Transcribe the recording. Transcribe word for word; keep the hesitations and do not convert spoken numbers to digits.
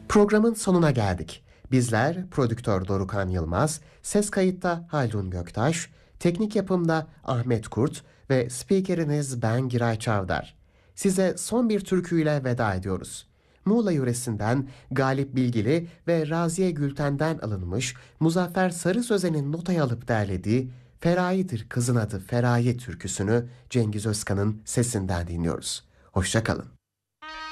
Programın sonuna geldik. Bizler prodüktör Dorukan Yılmaz, ses kayıtta Haldun Göktaş, teknik yapımda Ahmet Kurt ve spikeriniz ben Giray Çavdar. Size son bir türküyle veda ediyoruz. Muğla yöresinden Galip Bilgili ve Raziye Gülten'den alınmış Muzaffer Sarı Sözen'in notaya alıp derlediği Feraye'dir kızın adı Feraye türküsünü Cengiz Özkan'ın sesinden dinliyoruz. Hoşça kalın.